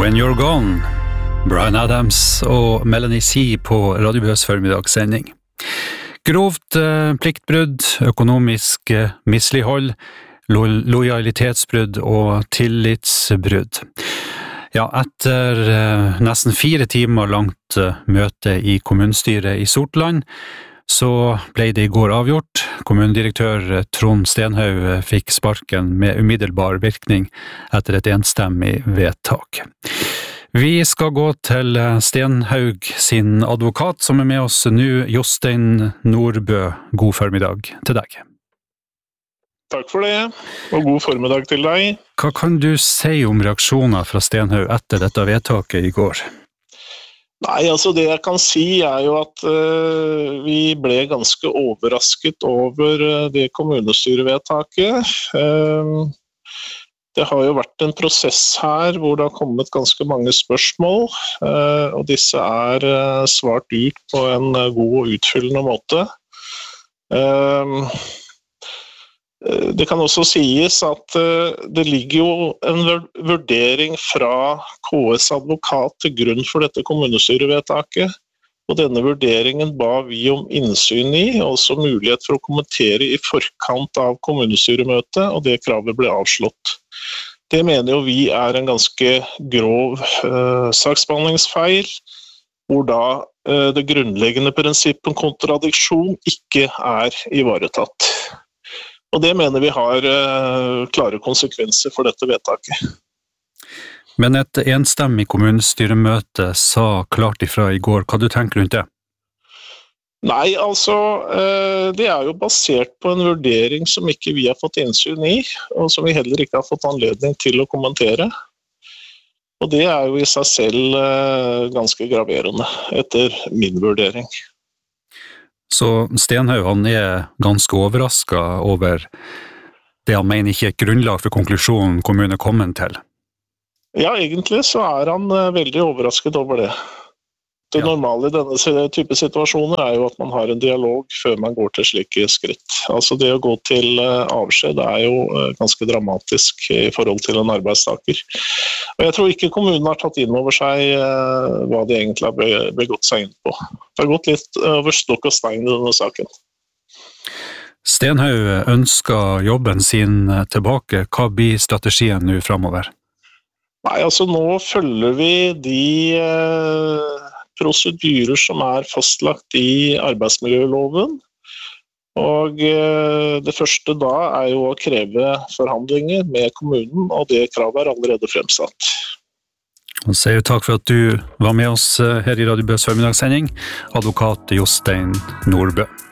When You're Gone, Bryan Adams og Melanie C på Radio Bøs formidagssending. Grovt pliktbrudd, økonomisk mislighold, lojalitetsbrudd og tillitsbrudd. Ja, etter nesten 4 timer langt møte i kommunestyret i Sortland, så ble det i går avgjort. Kommunedirektør Trond Stenhaug fikk sparken med umiddelbar virkning etter et enstemmig vedtak. Vi skal gå til Stenhaug sin advokat, som med oss nå, Jostein Nordbø. God formiddag til deg. Takk for det, og god formiddag til deg. Hva kan du si om reaksjoner fra Stenhaug etter dette vedtaket i går? Nei, altså det jeg kan si jo at vi ble ganske overrasket over det kommunestyrevedtaket. Det har jo vært en prosess her hvor det har kommet ganske mange spørsmål, og disse svart ut på en god og utfyllende måte. Det kan også sies at det ligger jo en vurdering fra KS advokat til grunn for dette kommunestyrevedtaket, og denne vurderingen ba vi om innsyn i, og også mulighet for å kommentere i forkant av kommunestyremøtet, og det kravet ble avslått. Det mener jo vi en ganske grov saksbehandlingsfeil, hvor da det grunnleggende prinsippet om kontradiksjon ikke ivaretatt. Og det mener vi har klare konsekvenser for dette vedtaket. Men et enstemmig kommunestyremøte sa klart ifra i går. Hva du tenker rundt det? Nei, altså, det jo basert på en vurdering som ikke vi har fått innsyn i, og som vi heller ikke har fått anledning til å kommentere. Og det jo i seg selv ganske graverende, etter min vurdering. Så Stenhaug han ganske overrasket over det han mener ikke et grunnlag for konklusjonen kommunen kommet til. Ja, egentlig så han veldig overrasket over det. Det normale i denne type situasjoner jo at man har en dialog før man går til slike skritt. Altså det å gå til avskjed jo ganske dramatisk i forhold til en arbeidstaker. Og jeg tror ikke kommunen har tatt inn over seg hva de egentlig har begått seg inn på. Det har gått litt over stokk og stein i denne saken. Stenhaug ønsker jobben sin tilbake. Hva blir strategien nå fremover? Nei, altså nå følger vi de prosedyrer som fastlagt i arbeidsmiljøloven, og det første da jo å kreve forhandlinger med kommunen, og det kravet allerede fremsatt. Og sier jo takk for at du var med oss her i Radio Bøs formidagssending, advokat Jostein Nordbø.